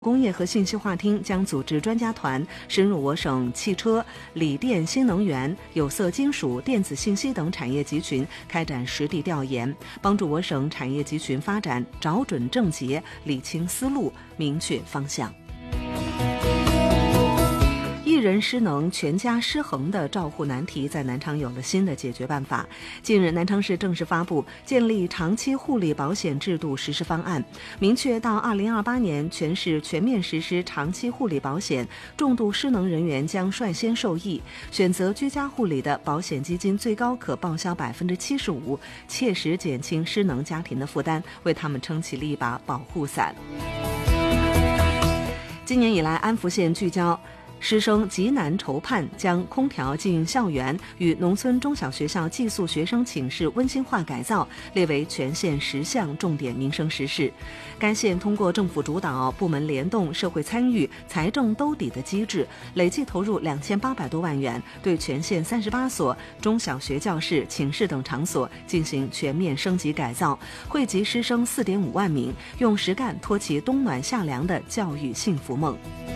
工业和信息化厅将组织专家团深入我省汽车、锂电、新能源、有色金属、电子信息等产业集群开展实地调研，帮助我省产业集群发展找准症结、理清思路、明确方向。一人失能，全家失衡的照护难题在南昌有了新的解决办法。近日，南昌市正式发布建立长期护理保险制度实施方案，明确到2028年全市全面实施长期护理保险，重度失能人员将率先受益。选择居家护理的保险基金最高可报销75%，切实减轻失能家庭的负担，为他们撑起了一把保护伞。今年以来，安福县聚焦师生极难筹盼将空调进校园与农村中小学校寄宿学生寝室温馨化改造列为全县10项重点民生实事。该县通过政府主导、部门联动、社会参与、财政兜底的机制，累计投入2800多万元，对全县38所中小学教室、寝室等场所进行全面升级改造，惠及师生4.5万名，用实干托起冬暖夏凉的教育幸福梦。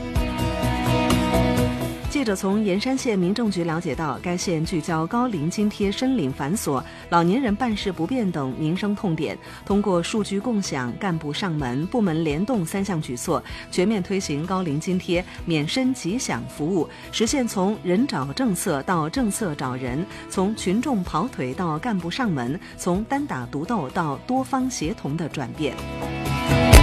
记者从盐山县民政局了解到，该县聚焦高龄津贴申领繁琐、老年人办事不便等民生痛点，通过数据共享、干部上门、部门联动3项举措，全面推行高龄津贴免申即享服务，实现从人找政策到政策找人，从群众跑腿到干部上门，从单打独斗到多方协同的转变。